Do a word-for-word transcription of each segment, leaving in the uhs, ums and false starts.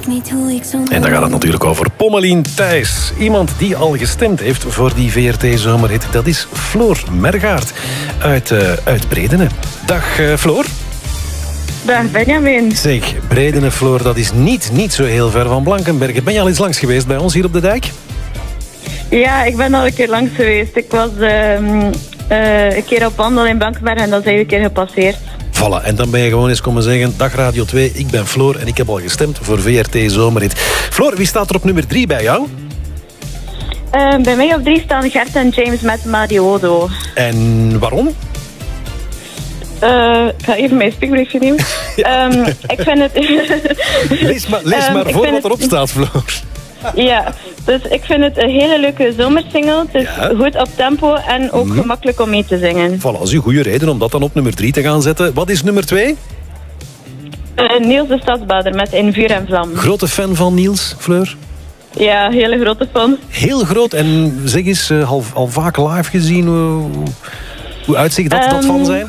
niet hoe ik zo... En dan gaat het natuurlijk over Pommelien Thijs. Iemand die al gestemd heeft voor die V R T-zomerhit. Dat is Floor Mergaert uit, uh, uit Bredene. Dag uh, Floor. Dag Benjamin. Zeg, Bredene, Floor, dat is niet, niet zo heel ver van Blankenberge. Ben je al eens langs geweest bij ons hier op de dijk? Ja, ik ben al een keer langs geweest. Ik was uh, uh, een keer op wandel in Blankenberge en dan zijn we een keer gepasseerd. Voilà, en dan ben je gewoon eens komen zeggen... Dag Radio twee, ik ben Floor en ik heb al gestemd voor V R T Zomerhit. Floor, wie staat er op nummer drie bij jou? Uh, bij mij op drie staan Gert en James met Mariodo. En waarom? Uh, ik ga even mijn speakbriefje nemen. Ja. Um, ik vind het... lees maar, lees maar um, voor wat het... erop staat, Floor. Ja, dus ik vind het een hele leuke zomersingle. Het is ja. goed op tempo en ook mm. gemakkelijk om mee te zingen. Voilà, dat is een goede reden om dat dan op nummer drie te gaan zetten. Wat is nummer twee? Uh, Niels de Stadsbader met In Vuur en Vlam. Grote fan van Niels, Fleur? Ja, hele grote fan. Heel groot. En zeg eens, uh, al, al vaak live gezien, hoe, hoe uitzicht dat, um, dat van zijn?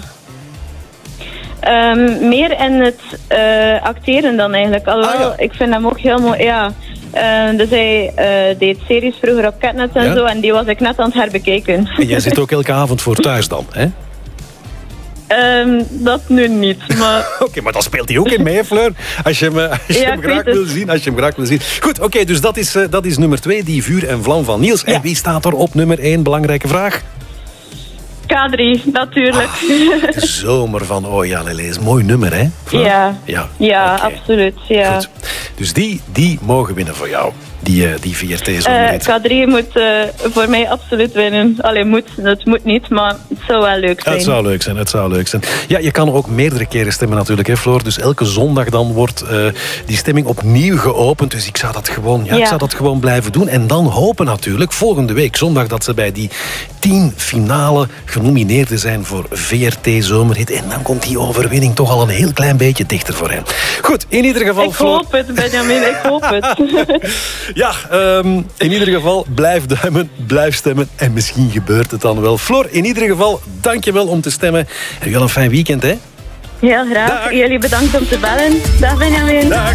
Um, meer in het uh, acteren dan eigenlijk. Alhoewel, ah, ja. ik vind hem ook heel mooi. Ja. Uh, dus hij uh, deed series vroeger op Catnet en ja. zo, en die was ik net aan het herbekijken. En jij zit ook elke avond voor thuis dan, hè? Um, dat nu niet, maar... Oké, okay, maar dan speelt hij ook in mee, Fleur. Als je hem, als je ja, hem graag wil zien, als je hem graag wil zien. Goed, oké, okay, dus dat is, uh, dat is nummer twee, die Vuur en Vlam van Niels. Ja. En wie staat er op nummer één? Belangrijke vraag. K drie, natuurlijk. Ah, de zomer van Oh ja, Lele is een mooi nummer, hè? Ja, ja, ja okay. absoluut. Ja. Goed. Dus die, die mogen winnen voor jou, die, uh, die V R T-zomerhit. Uh, K drie moet uh, voor mij absoluut winnen. Allee, moet, het moet niet, maar het zou wel leuk zijn. Het zou leuk zijn, het zou leuk zijn. Ja, je kan er ook meerdere keren stemmen natuurlijk, hè, Floor. Dus elke zondag dan wordt uh, die stemming opnieuw geopend. Dus ik zou dat gewoon, ja, ja. Ik zou dat gewoon blijven doen. En dan hopen natuurlijk volgende week zondag dat ze bij die tien finale genomineerden zijn voor V R T-zomerhit. En dan komt die overwinning toch al een heel klein beetje dichter voor hen. Goed, in ieder geval... Ik Floor... hoop het, Benjamin, ik hoop het. Ja, um, in ieder geval, blijf duimen, blijf stemmen. En misschien gebeurt het dan wel. Floor, in ieder geval, dankjewel om te stemmen. En wel een fijn weekend, hè? Heel graag. Dag. Jullie bedankt om te bellen. Dag, Benjamin. Dag.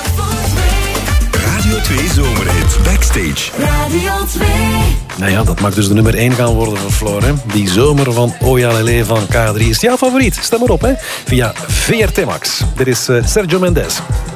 Radio twee Zomerhit Backstage. Radio twee. Nou ja, dat mag dus de nummer één gaan worden van Floor, hè? Die zomer van Oh ja, Lele van K drie is jouw favoriet. Stem maar op, hè? Via V R T Max. Dit is uh, Sergio Mendes.